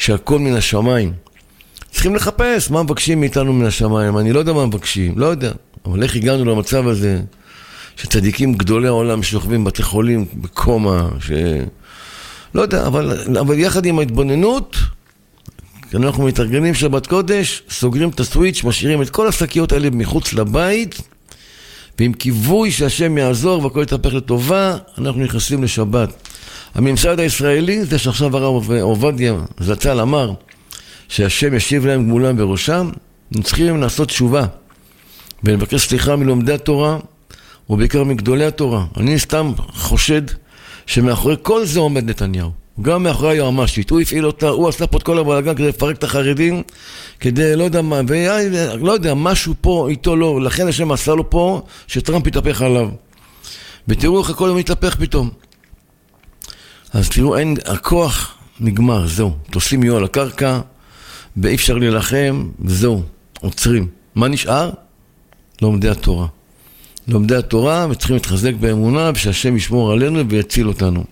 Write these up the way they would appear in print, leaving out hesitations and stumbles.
שהכל מן השמיים. צריכים לחפש מה מבקשים מאיתנו מן השמיים. אני לא יודע מה מבקשים, לא יודע. אבל איך הגענו למצב הזה שצדיקים גדולי העולם שוכבים בתי חולים בקומה, לא יודע, אבל יחד עם ההתבוננות, אנחנו מתארגנים שבת קודש, סוגרים את הסוויץ', משאירים את כל השקיות האלה מחוץ לבית, ועם כיווי שהשם יעזור והכל יתהפך לטובה, אנחנו נכנסים לשבת. הממסד הישראלי, זה שעכשיו הרב עובדיה זצ"ל אמר, שהשם ישיב להם גמולם בראשם, הם צריכים לעשות תשובה, ולבקש סליחה מלומדי התורה, ובעיקר מגדולי התורה. אני סתם חושד שמאחורי כל זה עומד נתניהו. גם מאחורי היועמ"שית. הוא הפעיל אותה, הוא עשה פה את כל הבלגן כדי לפרק את החרדים, כדי לא יודע מה, ולא יודע, משהו פה איתו לא, לכן השם עשה לו פה שטראמפ יתהפך עליו. ותראו איך הכל מתהפך פתאום. אז תראו, הכוח נגמר, זהו. תוסעים יהיו על הקרקע, ואי אפשר להילחם, וזהו, עוצרים. מה נשאר? לומדי התורה. לומדי התורה, וצריכים להתחזק באמונה, ושהשם ישמור עלינו ויציל אותנו.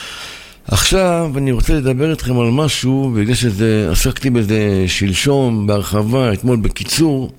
עכשיו אני רוצה לדבר איתכם על משהו, בגלל שזה, עסקתי בזה שלשום, בהרחבה, אתמול בקיצור,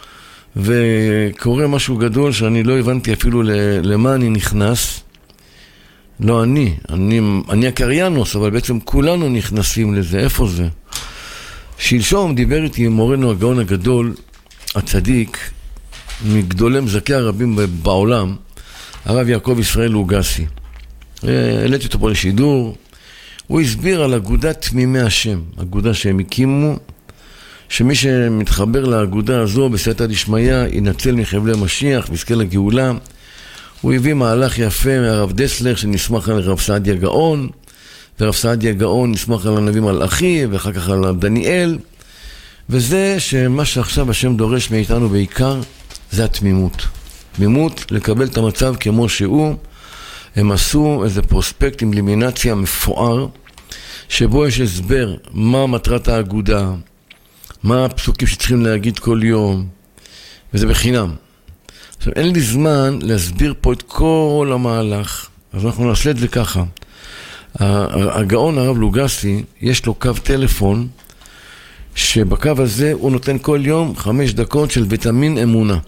וקורה משהו גדול שאני לא הבנתי אפילו למה אני נכנס. לא אני הקריינוס, אבל בעצם כולנו נכנסים לזה. איפה זה? שלשום דיבר איתי עם מורנו הגאון הגדול, הצדיק, מגדולי מזכי הרבים בעולם, הרב יעקב ישראל לוגסי. העליתי אותו פה לשידור. הוא הסביר על אגודת תמימי השם, אגודה שהם הקימו, שמי שמתחבר לאגודה הזו בסייעתא דשמיא ינצל מחבלי משיח ויזכה לגאולה. הוא הביא מהלך יפה מהרב דסלר שנסמך על רב סעדיה גאון, ורב סעדיה גאון נסמך על הנביא מלאכי ואחר כך על דניאל, וזה שמה שעכשיו השם דורש מאיתנו בעיקר זה התמימות. תמימות לקבל את המצב כמו שהוא. הם עשו איזה פרוספקט עם לימינציה מפואר, שבו יש הסבר מה מטרת האגודה, מה הפסוקים שצריכים להגיד כל יום, וזה בחינם. עכשיו, אין לי זמן להסביר פה את כל המהלך, אז אנחנו נעשה את זה ככה. הגאון הרב לוגסי, יש לו קו טלפון, שבקו הזה הוא נותן כל יום 5 דקות של ויטמין אמונה.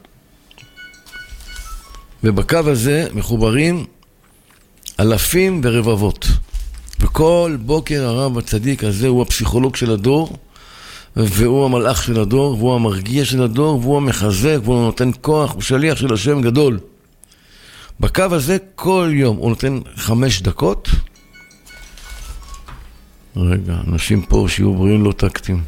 ובקו הזה מחוברים אלפים ורבבות. וכל בוקר הרב הצדיק הזה הוא הפסיכולוג של הדור, והוא המלאך של הדור, והוא המרגיע של הדור, והוא המחזק, והוא נותן כוח, הוא שליח של השם גדול. בקו הזה כל יום הוא נותן 5 דקות. רגע, אנשים פה שיהיו בריאים לא טקטים.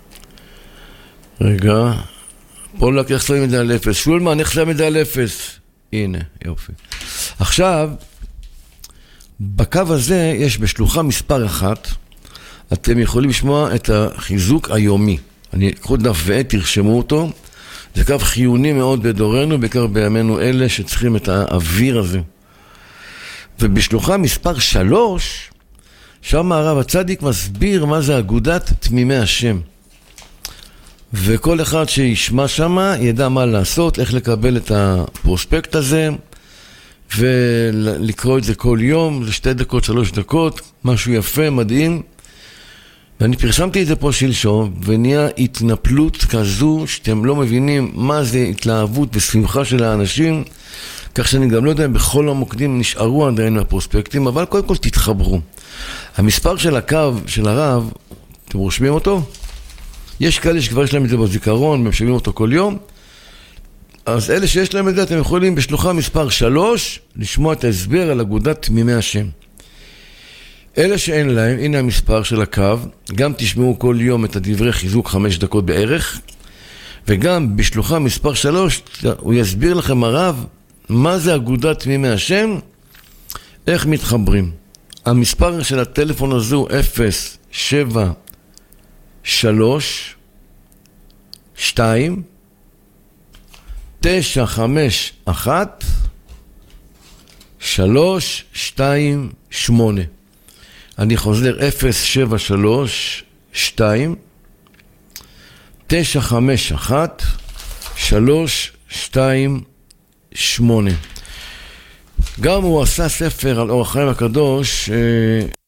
רגע, פה לא איך שמים את זה על 0. שולמן, איך שמים את זה על 0? הנה, יופי. עכשיו, בקו הזה יש בשלוחה מספר 1, אתם יכולים לשמוע את החיזוק היומי. אני קחו דף ועט, תרשמו אותו. זה קו חיוני מאוד בדורנו, בעיקר בימינו אלה שצריכים את האוויר הזה. ובשלוחה מספר 3, שם הרב הצדיק מסביר מה זה אגודת תמימי השם. וכל אחד שישמע שם ידע מה לעשות, איך לקבל את הפרוספקט הזה, ולקרוא את זה כל יום, זה 2 דקות, 3 דקות, משהו יפה, מדהים. ואני פרסמתי את זה פה שלשום, ונהיה התנפלות כזו שאתם לא מבינים מה זה התלהבות ושמחה של האנשים, כך שאני גם לא יודע אם בכל המוקדים נשארו עדיין מהפרוספקטים, אבל קודם כל תתחברו. המספר של הקו של הרב, אתם רושמים אותו? יש כאלה שכבר יש להם את זה בזיכרון, ומשלמים אותו כל יום. אז אלה שיש להם את זה, אתם יכולים בשלוחה מספר 3, לשמוע את ההסבר על אגודת תמימי השם. אלה שאין להם, הנה המספר של הקו, גם תשמעו כל יום את הדברי חיזוק 5 דקות בערך, וגם בשלוחה מספר 3, הוא יסביר לכם הרב, מה זה אגודת תמימי השם, איך מתחברים. המספר של הטלפון הזה הוא 073 2 951 328. אני חוזר 073 2 951 328. גם הוא עשה ספר על אור החיים הקדוש,